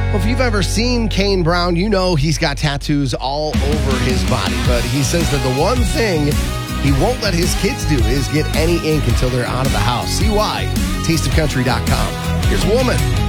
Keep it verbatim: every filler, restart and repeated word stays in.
Well, if you've ever seen Kane Brown, you know he's got tattoos all over his body. But he says that the one thing he won't let his kids do is get any ink until they're out of the house. See why? taste of country dot com. Here's Woman.